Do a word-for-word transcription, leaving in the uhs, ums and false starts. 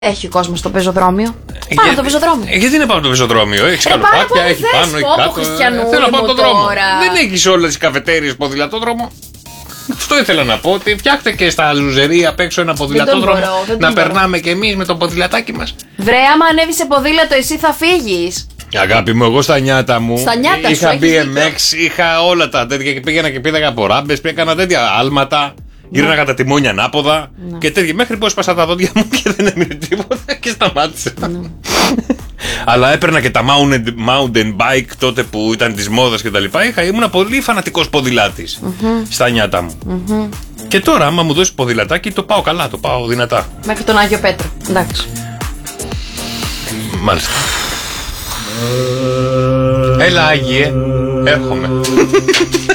Έχει κόσμο στο πεζοδρόμιο. Πάνω από το πεζοδρόμιο. Ε, γιατί είναι πάνω από το πεζοδρόμιο, έχει καλοπάτια, έχει πάνω, έχει κάτω. Θέλω να πάω τον δρόμο. Δεν έχει όλες τις καφετέριες ποδηλατόδρομο. Αυτό ήθελα να πω, ότι φτιάχτε και στα λουζερία απ' έξω ένα ποδηλατόδρομο. Να περνάμε κι εμείς με το ποδηλατάκι μας. Βρε, άμα ανέβει σε ποδήλατο, εσύ θα φύγεις. Αγάπη μου, εγώ στα νιάτα μου στα νιάτα είχα σου, μπι εμ εξ, είχα όλα τα τέτοια και πήγαινα και πήδαγα από ράμπες, έκανα τέτοια άλματα. Γύρναγα τα τιμόνια ανάποδα ναι. και τέτοια. Μέχρι που έσπασα τα δόντια μου και δεν έμεινε τίποτα και σταμάτησε. Ναι. Αλλά έπαιρνα και τα mountain bike τότε που ήταν της μόδας και τα λοιπά. Είχα, ήμουν πολύ φανατικός ποδηλάτης mm-hmm. στα νιάτα μου. Mm-hmm. Και τώρα, άμα μου δώσει ποδηλατάκι, το πάω καλά, το πάω δυνατά. Μέχρι τον Άγιο Πέτρο. Εντάξει. Μάλιστα. Έλα, Άγιε, έρχομαι.